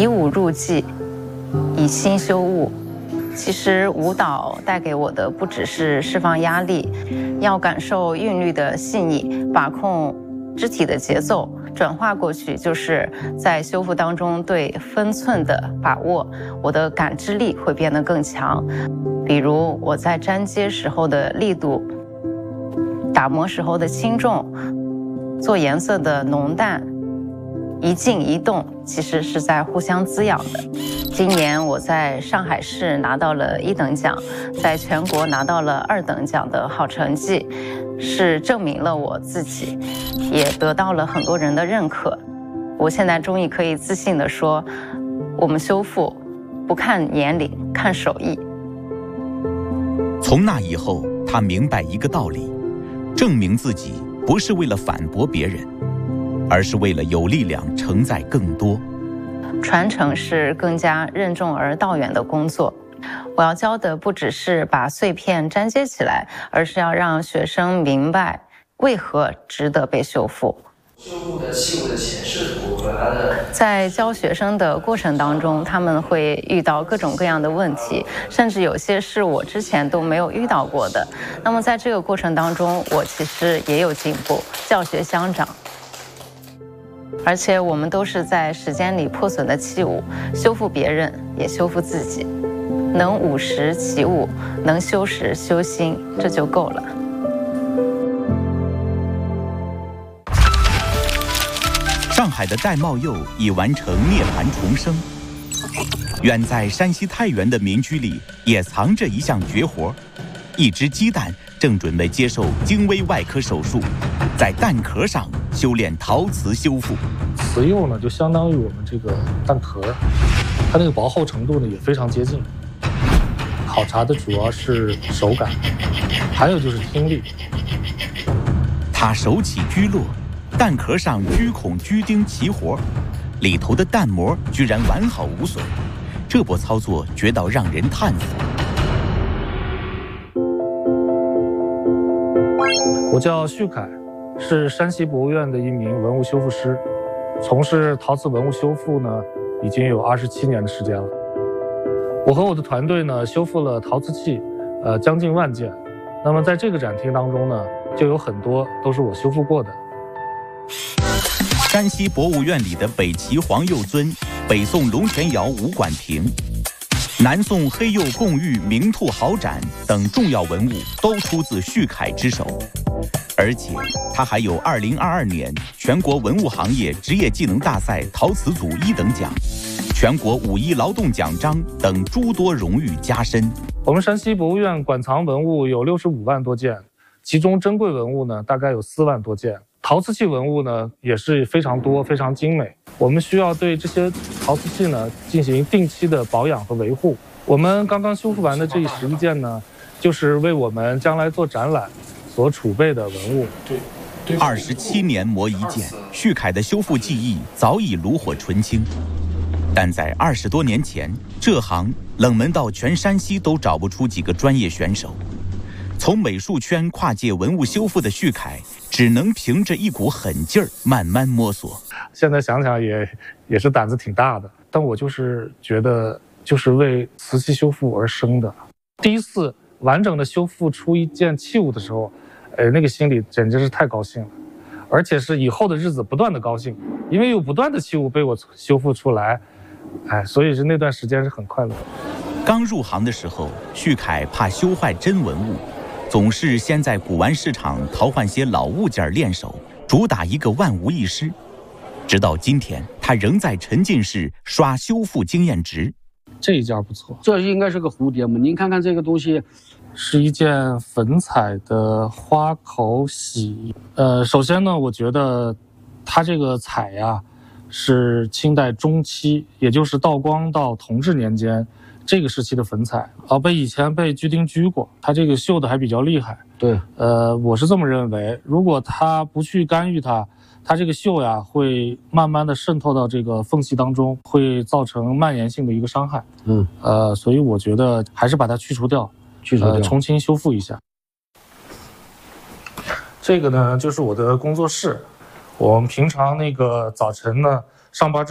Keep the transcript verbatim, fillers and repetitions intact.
以武入纪，以心修物。其实舞蹈带给我的不只是释放压力，要感受韵律的细腻，把控肢体的节奏，转化过去就是在修复当中对分寸的把握，我的感知力会变得更强。比如我在粘接时候的力度，打磨时候的轻重，做颜色的浓淡，一静一动其实是在互相滋养的。今年我在上海市拿到了一等奖，在全国拿到了二等奖的好成绩，是证明了我自己，也得到了很多人的认可。我现在终于可以自信地说，我们修复不看年龄，看手艺。 从那以后，他明白一个道理，证明自己不是为了反驳别人，而是为了有力量承载更多。 传承是更加任重而道远的工作，我要教的不只是把碎片粘接起来，而是要让学生明白为何值得被修复。 修复的器物的前视图和它的， 在教学生的过程当中，他们会遇到各种各样的问题，甚至有些是我之前都没有遇到过的。那么在这个过程当中，我其实也有进步，教学相长。而且我们都是在时间里破损的器物，修复别人也修复自己，能舞时起舞，能修时修心，这就够了。 上海的戴茂佑已完成涅槃重生，远在山西太原的民居里也藏着一项绝活，一只鸡蛋正准备接受精微外科手术，在蛋壳上修炼陶瓷修复。 瓷釉呢，就相当于我们这个蛋壳，它那个薄厚程度呢也非常接近。考察的主要是手感，还有就是听力。 他手起居落，蛋壳上居孔居钉齐活，里头的蛋膜居然完好无损，这波操作绝到让人叹服。 我叫徐凯，是山西博物院的一名文物修复师，从事陶瓷文物修复呢，已经有二十七年的时间了。我和我的团队呢，修复了陶瓷器，呃，将近万件。那么在这个展厅当中呢，就有很多都是我修复过的。 山西博物院里的北齐黄釉尊、北宋龙泉窑五管瓶、南宋黑釉贡玉明兔毫盏等重要文物都出自徐凯之手。而且他还有二零二二年全国文物行业职业技能大赛陶瓷组一等奖、全国五一劳动奖章等诸多荣誉加身。 我们山西博物院馆藏文物有六十五万多件，其中珍贵文物呢大概有四万多件，陶瓷器文物呢也是非常多，非常精美。我们需要对这些陶瓷器呢进行定期的保养和维护。我们刚刚修复完的这十一件呢，就是为我们将来做展览所储备的文物。 二十七年磨一剑，徐凯的修复技艺早已炉火纯青。但在二十多年前，这行冷门到全山西都找不出几个专业选手。从美术圈跨界文物修复的徐凯，只能凭着一股狠劲儿慢慢摸索。 现在想想也也是胆子挺大的，但我就是觉得就是为瓷器修复而生的。第一次完整的修复出一件器物的时候，呃，那个心里简直是太高兴了，而且是以后的日子不断的高兴，因为有不断的器物被我修复出来，哎，所以是那段时间是很快乐的。 刚入行的时候，徐凯怕修坏真文物，总是先在古玩市场淘换些老物件练手，主打一个万无一失。直到今天，他仍在沉浸式刷修复经验值。 这一件不错， 这应该是个蝴蝶嘛？您看看这个东西， 是一件粉彩的花口喜。呃，首先呢，我觉得它这个彩呀，是清代中期，也就是道光到同治年间这个时期的粉彩啊，被以前被居丁居过，它这个绣的还比较厉害。 对， 呃，我是这么认为，如果它不去干预它，它这个绣呀会慢慢的渗透到这个缝隙当中，会造成蔓延性的一个伤害。 嗯， 呃，所以我觉得还是把它去除掉， 去除掉， 呃，重新修复一下。这个呢，就是我的工作室。我们平常那个早晨呢，上班之